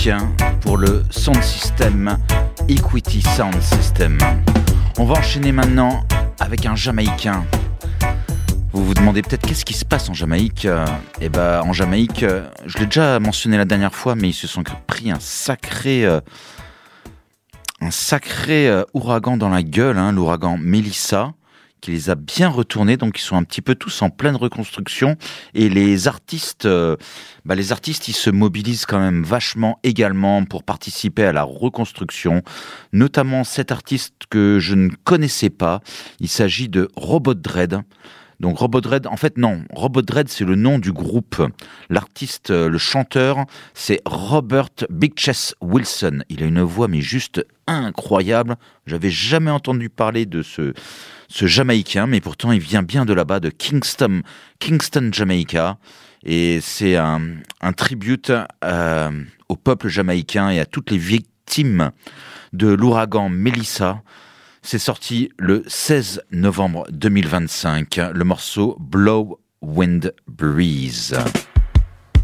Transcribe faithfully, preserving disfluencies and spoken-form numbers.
pour le sound system Equity Sound System. On va enchaîner maintenant avec un Jamaïcain. Vous vous demandez peut-être qu'est-ce qui se passe en Jamaïque. Eh ben, en Jamaïque, je l'ai déjà mentionné la dernière fois, mais ils se sont pris un sacré, euh, un sacré euh, ouragan dans la gueule, hein, l'ouragan Melissa, qui les a bien retournés, donc ils sont un petit peu tous en pleine reconstruction, et les artistes, euh, bah les artistes, ils se mobilisent quand même vachement également pour participer à la reconstruction, notamment cet artiste que je ne connaissais pas, il s'agit de Robot Dread. Donc Robot Dread, en fait non, Robot Dread c'est le nom du groupe. L'artiste, le chanteur, c'est Robert Big Chess Wilson. Il a une voix mais juste incroyable. J'avais jamais entendu parler de ce, ce Jamaïcain, mais pourtant il vient bien de là-bas, de Kingston, Kingston, Jamaica. Et c'est un, un tribute euh, au peuple jamaïcain et à toutes les victimes de l'ouragan Melissa. C'est sorti le seize novembre deux mille vingt-cinq, le morceau Blow Wind Breeze.